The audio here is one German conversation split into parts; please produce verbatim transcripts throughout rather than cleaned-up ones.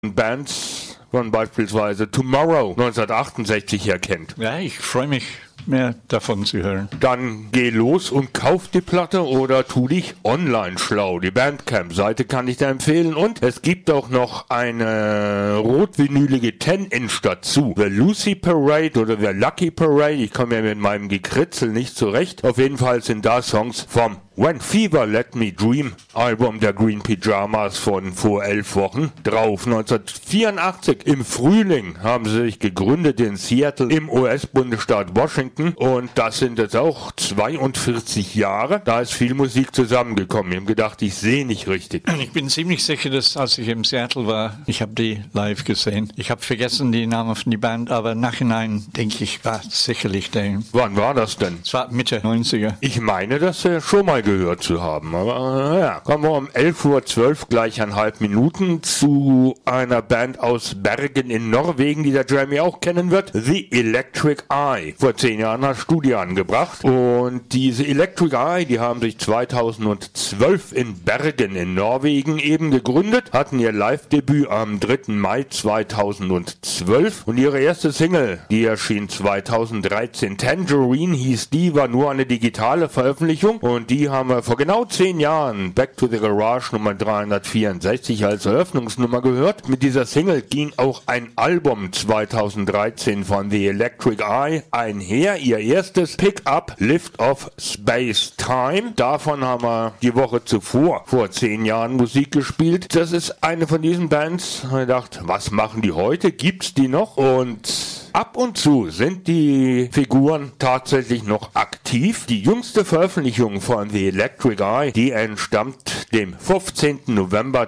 Bands von beispielsweise Tomorrow neunzehnhundertachtundsechzig her kennt. Ja, ich freue mich, mehr davon zu hören. Dann geh los und kauf die Platte oder tu dich online schlau. Die Bandcamp-Seite kann ich dir empfehlen. Und es gibt auch noch eine rotvinylige zehn Inch dazu. The Lucy Parade oder The Lucky Parade. Ich komme ja mit meinem Gekritzel nicht zurecht. Auf jeden Fall sind da Songs vom When Fever Let Me Dream Album der Green Pyjamas von vor elf Wochen drauf. neunzehnhundertvierundachtzig im Frühling haben sie sich gegründet in Seattle im U S-Bundesstaat Washington und das sind jetzt auch zweiundvierzig Jahre. Da ist viel Musik zusammengekommen. Ich habe gedacht, ich sehe nicht richtig. Ich bin ziemlich sicher, dass als ich in Seattle war, ich habe die live gesehen. Ich habe vergessen die Namen von der Band, aber nachhinein denke ich, war sicherlich der. Wann war das denn? Es war Mitte neunziger. Ich meine, das äh, schon mal gehört zu haben. Aber äh, ja, kommen wir um elf Uhr zwölf gleich eineinhalb Minuten zu einer Band aus Bergen in Norwegen, die der Jeremy auch kennen wird. The Electric Eye. Vor zehn Jahren eine Studie angebracht. Und diese Electric Eye, die haben sich zweitausendzwölf in Bergen in Norwegen eben gegründet, hatten ihr Live-Debüt am dritten Mai zweitausendzwölf und ihre erste Single, die erschien zweitausenddreizehn. Tangerine hieß die, war nur eine digitale Veröffentlichung und die haben wir vor genau zehn Jahren Back to the Garage Nummer dreihundertvierundsechzig als Eröffnungsnummer gehört. Mit dieser Single ging auch ein Album zweitausenddreizehn von The Electric Eye einher. Ihr erstes Pick-up Lift of Space Time. Davon haben wir die Woche zuvor, vor zehn Jahren, Musik gespielt. Das ist eine von diesen Bands. Ich habe gedacht, was machen die heute? Gibt's die noch? Und ab und zu sind die Figuren tatsächlich noch aktiv. Die jüngste Veröffentlichung von The Electric Eye, die entstammt dem fünfzehnten November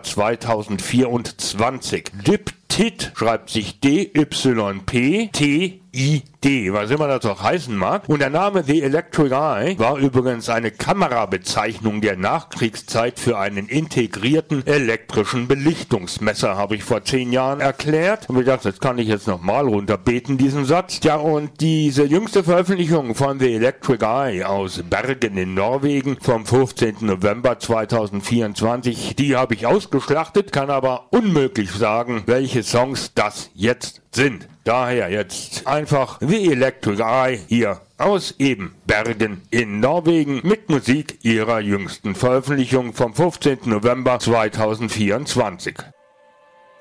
zweitausendvierundzwanzig. Dip Tit schreibt sich D Y P T I D, was immer das auch heißen mag. Und der Name The Electric Eye war übrigens eine Kamerabezeichnung der Nachkriegszeit für einen integrierten elektrischen Belichtungsmesser, habe ich vor zehn Jahren erklärt. Und ich dachte, das kann ich jetzt nochmal runterbeten, diesen Satz. Ja, und diese jüngste Veröffentlichung von The Electric Eye aus Bergen in Norwegen vom fünfzehnten November zweitausendvierundzwanzig, die habe ich ausgeschlachtet, kann aber unmöglich sagen, welche Songs das jetzt sind. Daher jetzt einfach The Electric Eye hier aus eben Bergen in Norwegen mit Musik ihrer jüngsten Veröffentlichung vom fünfzehnten November zweitausendvierundzwanzig.